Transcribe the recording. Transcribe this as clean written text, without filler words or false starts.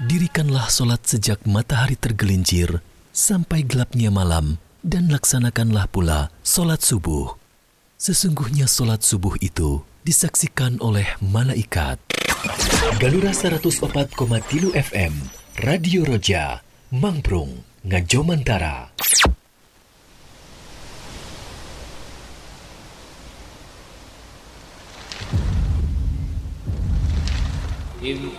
Dirikanlah solat sejak matahari tergelincir sampai gelapnya malam, dan laksanakanlah pula solat subuh. Sesungguhnya solat subuh itu disaksikan oleh malaikat. Galura 104,3 FM, Radio Roja, Mangprung, Ngajomantara.